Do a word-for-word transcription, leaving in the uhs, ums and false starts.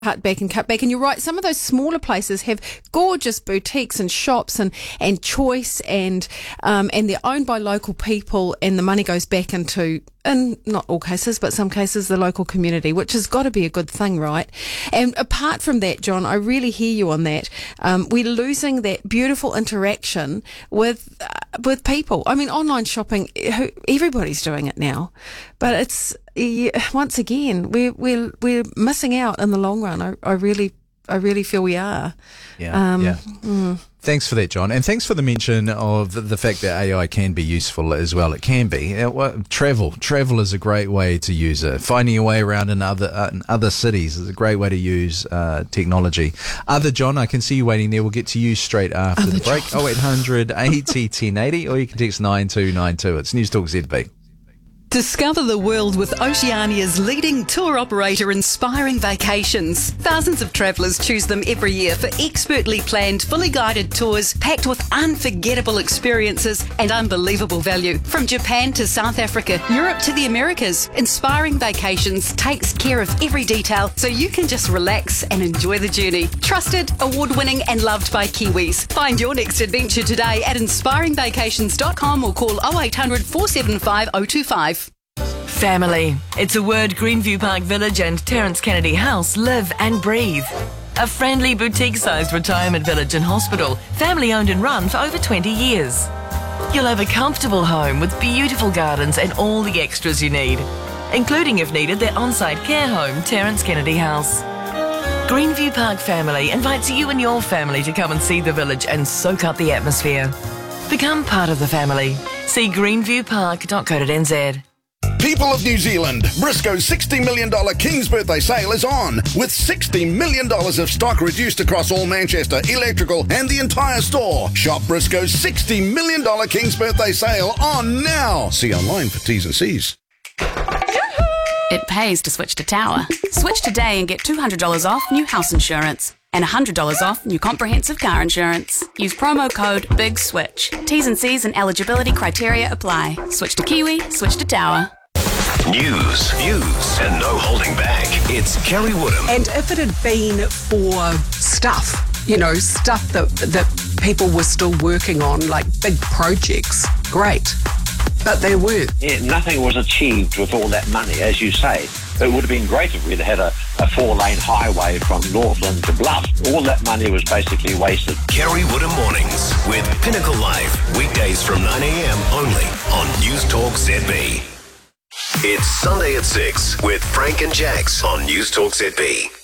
cut back and cut back. And you're right, some of those smaller places have gorgeous boutiques and shops and, and choice and um, and they're owned by local people, and the money goes back into, in not all cases, but some cases, the local community, which has got to be a good thing, right? And apart from that, John, I really hear you on that. Um, we're losing that beautiful interaction with uh, with people. I mean, online shopping, who, everybody's doing it now, but it's yeah, once again we're we're we're missing out in the long run. I, I really I really feel we are. Yeah. Um, yeah. Mm. Thanks for that, John. And thanks for the mention of the fact that A I can be useful as well. It can be. Uh, well, travel. Travel is a great way to use it. Finding your way around in other uh, in other cities is a great way to use uh, technology. Other John, I can see you waiting there. We'll get to you straight after Other the break. John. oh eight hundred eighty ten eighty, or you can text nine two nine two. It's News Talk Z B. Discover the world with Oceania's leading tour operator, Inspiring Vacations. Thousands of travellers choose them every year for expertly planned, fully guided tours packed with unforgettable experiences and unbelievable value. From Japan to South Africa, Europe to the Americas, Inspiring Vacations takes care of every detail so you can just relax and enjoy the journey. Trusted, award-winning and loved by Kiwis. Find your next adventure today at inspiring vacations dot com or call oh eight hundred, four seven five, oh two five. Family. It's a word Greenview Park Village and Terence Kennedy House live and breathe. A friendly boutique-sized retirement village and hospital, family-owned and run for over twenty years. You'll have a comfortable home with beautiful gardens and all the extras you need, including, if needed, their on-site care home, Terence Kennedy House. Greenview Park Family invites you and your family to come and see the village and soak up the atmosphere. Become part of the family. See greenview park dot co dot n z. People of New Zealand, Briscoe's sixty million dollars King's Birthday Sale is on, with sixty million dollars of stock reduced across all Manchester, electrical and the entire store. Shop Briscoe's sixty million dollars King's Birthday Sale on now. See online for T's and C's. It pays to switch to Tower. Switch today and get two hundred dollars off new house insurance and one hundred dollars off new comprehensive car insurance. Use promo code BIGSWITCH. T's and C's and eligibility criteria apply. Switch to Kiwi, switch to Tower. News, views, and no holding back. It's Kerry Woodham. And if it had been for stuff, you know, stuff that that people were still working on, like big projects, great. But there weren't. Yeah, nothing was achieved with all that money, as you say. It would have been great if we'd had a, a four-lane highway from Northland to Bluff. All that money was basically wasted. Kerry Woodham Mornings with Pinnacle Live. Weekdays from nine a.m. only on News Talk Z B. It's Sunday at six with Frank and Jax on News Talk Z B.